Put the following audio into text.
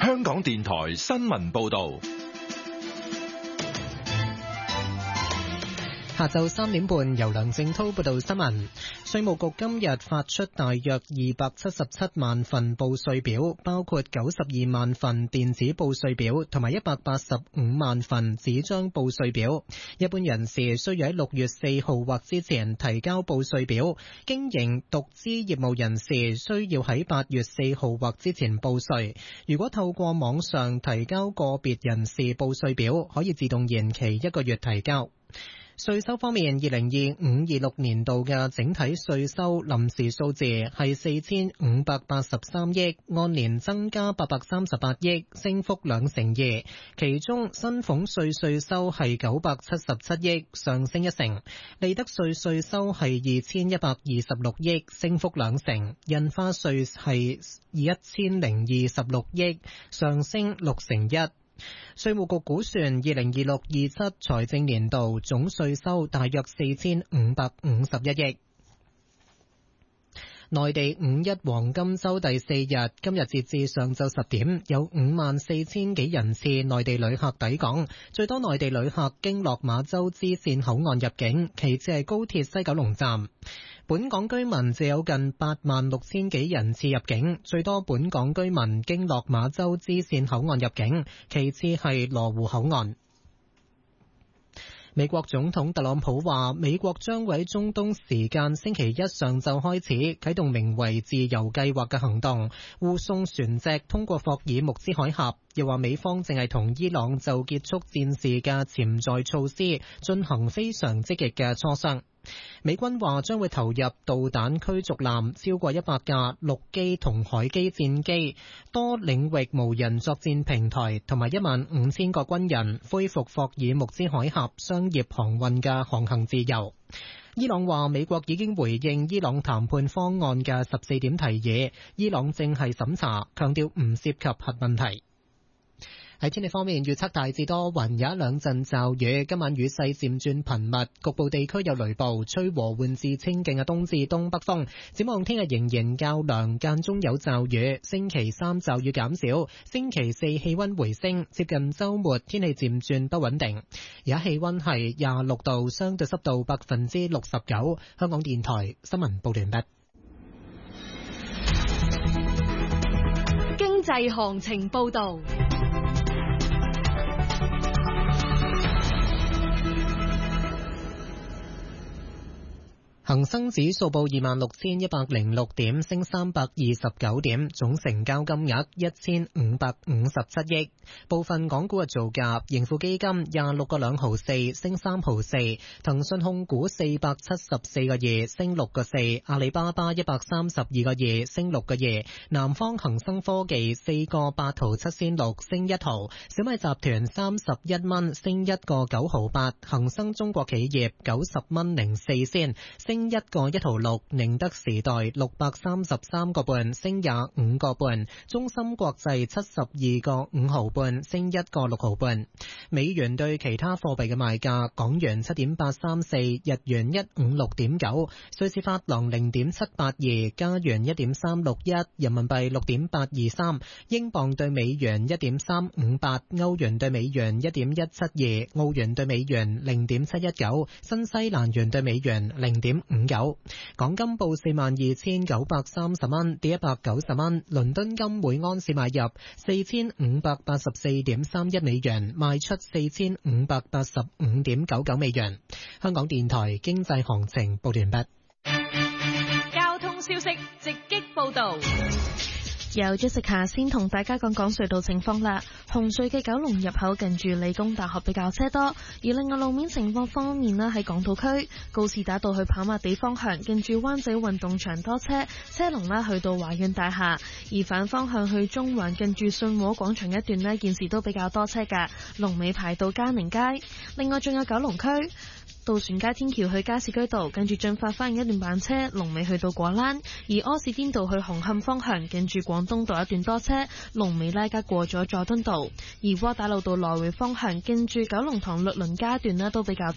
香港電台新聞報道。 下晝3點半，由梁正滔報道新聞。稅務局今日發出大約277萬份報稅表，包括92萬份電子報稅表同埋185萬份紙張報稅表。一般人士需要喺6月4號或之前提交報稅表，經營獨資業務人士需要喺8月4號或之前報稅。如果透過網上提交個別人士報稅表，可以自動延期1個月提交。稅收方面，2025-26年度嘅整體稅收臨時數字係4583億，按年增加838億，升幅2%。其中薪俸稅稅收係977億，上升1%；利得稅稅收係2126億，升幅2%；印花稅係1026億，上升6%。稅務局估算2026-27財政年度總稅收大約4551億。內地五一黃金週第4日，今日截至上晝10點，有54000幾人次內地旅客抵港，最多內地旅客經落馬洲支線口岸入境，其次係高鐵西九龍站。本港居民就有近86000幾人次入境，最多本港居民經落馬洲支線口岸入境，其次係羅湖口岸。美國總統特朗普話，美國將會喺中東時間星期一上晝開始啟動名為自由計劃嘅行動，護送船隻通過霍爾木茲海峽。又話美方正係同伊朗就結束戰事嘅潛在措施進行非常積極嘅磋商。美軍話將會投入導彈驅逐艦超過100架陸基同海基戰機，多領域無人作戰平台同埋15000個軍人，恢復霍爾木茲海峽商業航運嘅航行自由。伊朗話美國已經回應伊朗談判方案嘅14點提議，伊朗正係審查，強調唔涉及核問題。喺天氣方面，預測大致多雲，有一兩陣驟雨。今晚雨勢漸轉頻密，局部地區有雷暴，吹和緩至清勁嘅東至東北風。展望聽日仍然較涼，間中有驟雨。星期三驟雨減少，星期四氣溫回升，接近週末天氣漸轉不穩定。而家氣溫係26度，相對濕度69%。香港電台新聞報完畢。 經濟行情報導。 恒生指數報26,106點，升329點，總成交金額1557億。部分港股嘅造價，盈富基金26個2毫4，升3毫4；騰訊控股474個2，升6個4；阿里巴巴132個2，升6個2；南方恒生科技4個8毫7仙6，升1毫；小米集團31蚊，升1個9毫8；恒生中國企業90蚊04仙，升1個1毫6，寧德時代633個半，升25個半，中芯國際72個5毫半，升1個6毫半。美元對其他貨幣嘅賣價：港元7.834，日元156.9，瑞士法郎0.782，加元1.361，人民幣6.823，英鎊對美元1.358，歐元對美元1.172，澳元對美元0.719，新西蘭元對美元0.59。港金報42,930蚊，跌190蚊。倫敦金每安士買入4584.31美元，賣出4585.99美元。香港電台經濟行情報完畢。 交通消息直擊報道。 由Jessica先同大家講隧道情況啦。紅隧嘅九龍入口近住理工大學比較車多，而另外路面情況方面呢，喺港島區告士打道去跑馬地方向近住灣仔運動場多車，車龍呢去到華潤大廈，而反方向去中環近住信和廣場一段呢，現時都比較多車㗎，龍尾排到嘉寧街。另外仲有九龍區渡船街天橋去加士居道，跟住進發翻一段慢車，龍尾去到果欄；而柯士甸道去紅磡方向，跟住廣東道一段多車，龍尾拉加過咗佐敦道；而窩打老道來回方向，跟住九龍塘律倫街段呢都比較